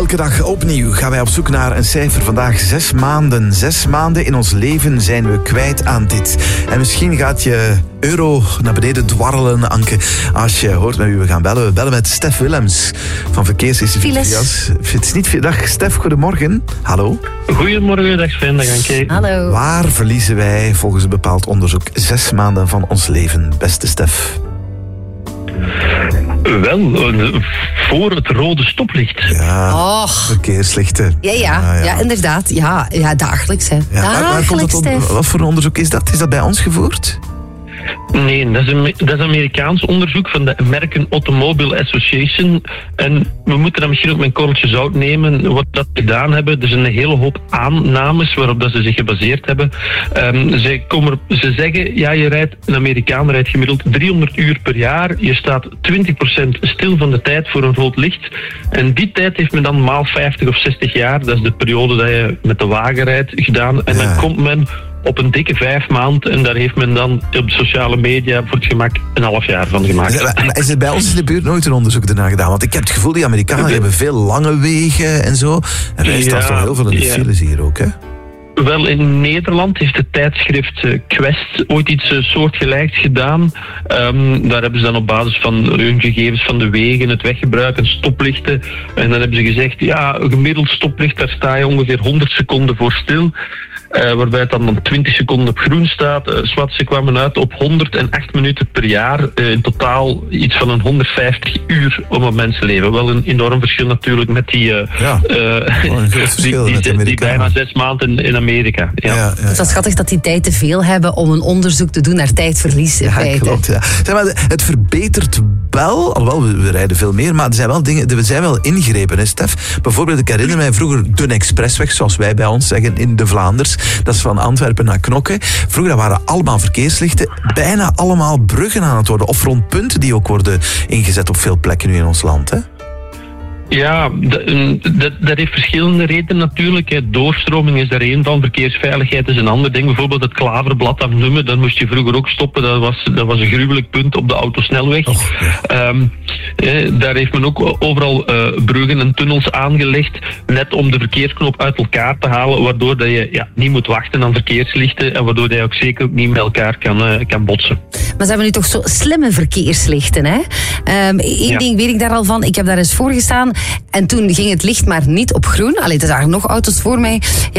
Elke dag opnieuw gaan wij op zoek naar een cijfer. Vandaag 6 maanden. 6 maanden in ons leven zijn we kwijt aan dit. En misschien gaat je euro naar beneden dwarrelen, Anke, als je hoort met wie we gaan bellen. We bellen met Stef Willems van Verkeersinstituut. Het is niet... Dag Stef, goedemorgen. Hallo. Goedemorgen, dag Sven, dag Anke. Hallo. Waar verliezen wij volgens een bepaald onderzoek 6 maanden van ons leven, beste Stef? Wel, voor het rode stoplicht. Ja, verkeerslichten. Ja, inderdaad. Ja, dagelijks. Hè. Ja, waar komt dat op? Wat voor onderzoek is dat? Is dat bij ons gevoerd? Nee, dat is Amerikaans onderzoek van de American Automobile Association. En we moeten dat misschien ook met een korreltje zout nemen. Wat dat gedaan hebben, er zijn een hele hoop aannames waarop dat ze zich gebaseerd hebben. Ze zeggen, ja, een Amerikaan rijdt gemiddeld 300 uur per jaar. Je staat 20% stil van de tijd voor een rood licht. En die tijd heeft men dan maal 50 of 60 jaar. Dat is de periode dat je met de wagen rijdt gedaan. En dan komt men op een dikke 5 maanden. En daar heeft men dan op de sociale media voor het gemak een half jaar van gemaakt. Is er bij ons in de buurt nooit een onderzoek ernaar gedaan? Want ik heb het gevoel, die Amerikanen hebben veel lange wegen en zo. En wij staan toch heel veel in de files hier ook, hè? Wel, in Nederland heeft het tijdschrift Quest ooit iets soortgelijks gedaan. Daar hebben ze dan op basis van hun gegevens van de wegen, het weggebruik en stoplichten. En dan hebben ze gezegd, ja, een gemiddeld stoplicht, daar sta je ongeveer 100 seconden voor stil. Waarbij het dan 20 seconden op groen staat. Ze kwamen uit op 108 minuten per jaar. In totaal iets van een 150 uur om een mensenleven. Wel een enorm verschil natuurlijk met die bijna 6 maanden in Amerika. Ja. Het is schattig dat die tijd te veel hebben om een onderzoek te doen naar tijdverlies. Ja, klopt. Ja. Zeg maar, het verbetert wel, alhoewel we rijden veel meer, maar er zijn wel dingen, er zijn wel ingrepen, hè, Stef. Bijvoorbeeld, ik herinner mij vroeger de expressweg, zoals wij bij ons zeggen, in de Vlaanders. Dat is van Antwerpen naar Knokke. Vroeger waren allemaal verkeerslichten, bijna allemaal bruggen aan het worden. Of rondpunten die ook worden ingezet op veel plekken nu in ons land, hè? Ja, dat heeft verschillende redenen natuurlijk. Doorstroming is daar één van, verkeersveiligheid is een ander ding. Bijvoorbeeld het Klaverblaad aan Nummen, dat moest je vroeger ook stoppen. Dat was een gruwelijk punt op de autosnelweg. Daar heeft men ook overal bruggen en tunnels aangelegd, net om de verkeersknop uit elkaar te halen, waardoor dat je niet moet wachten aan verkeerslichten en waardoor dat je ook zeker ook niet met elkaar kan botsen. Maar ze hebben nu toch zo slimme verkeerslichten, hè? Eén ding weet ik daar al van, ik heb daar eens voor gestaan. En toen ging het licht maar niet op groen. Er zagen nog auto's voor mij. Ja,